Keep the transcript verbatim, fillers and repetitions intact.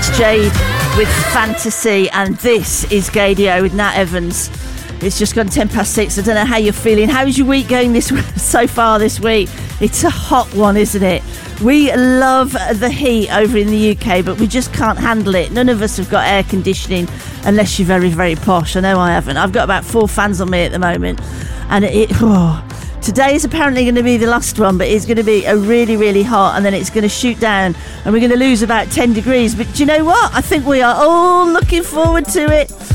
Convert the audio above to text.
That's Jade with Fantasy, and this is Gadio with Nat Evans. It's just gone ten past six. I don't know how you're feeling. How's your week going this so far this week? It's a hot one, isn't it? We love the heat over in the U K, but we just can't handle it. None of us have got air conditioning unless you're very, very posh. I know I haven't. I've got about four fans on me at the moment, and it... Oh, today is apparently going to be the last one, but it's going to be a really, really hot, and then it's going to shoot down, and we're going to lose about ten degrees. But do you know what? I think we are all looking forward to it.